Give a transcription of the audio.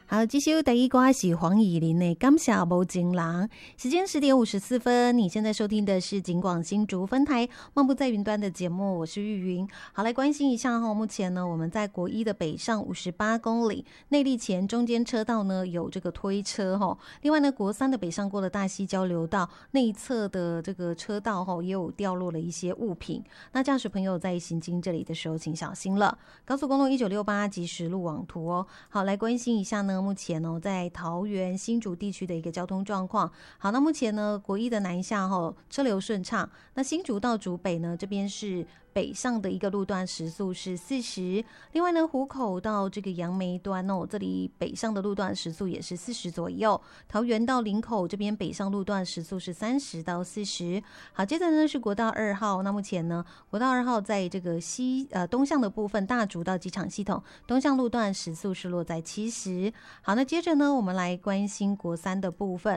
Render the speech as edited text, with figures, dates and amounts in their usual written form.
好，继续第一歌是黄以玲的《感谢无情人》。时间10:54，你现在收听的是警广新竹分台漫步在云端的节目，我是玉云。好，来关心一下目前呢，我们在国一的北上58公里内坜前中间车道呢有这个推车另外呢，国三的北上过的大溪交流道内侧的这个车道也有掉落了一些物品。那驾驶朋友在行经这里的时候，请小心了。高速公路1968即时路网图好，来关心一下呢，目前在桃园新竹地区的一个交通状况。好，那目前呢，国一的南下车流顺畅。那新竹到竹北呢，这边是北上的一个路段时速是40，另外呢，湖口到这个杨梅端这里北上的路段时速也是40左右。桃园到林口这边北上路段时速是30到40。好，接着呢是国道2号，那目前呢，国道2号在这个东向的部分，大竹到机场系统东向路段时速是落在70。好，那接着呢，我们来关心国三的部分。